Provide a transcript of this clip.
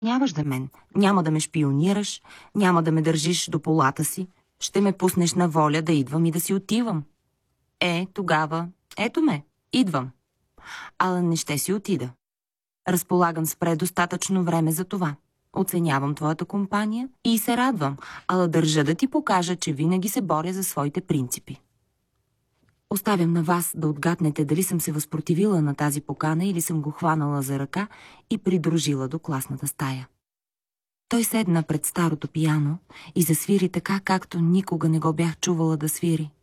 Нямаш да мен, няма да ме шпионираш, няма да ме държиш до полата си, ще ме пуснеш на воля да идвам и да си отивам. Тогава, ето ме, идвам. Ала не ще си отида. Разполагам с предостатъчно време за това. Оценявам твоята компания и се радвам, ала държа да ти покажа, че винаги се боря за своите принципи. Оставям на вас да отгаднете дали съм се възпротивила на тази покана или съм го хванала за ръка и придружила до класната стая. Той седна пред старото пиано и засвири така, както никога не го бях чувала да свири.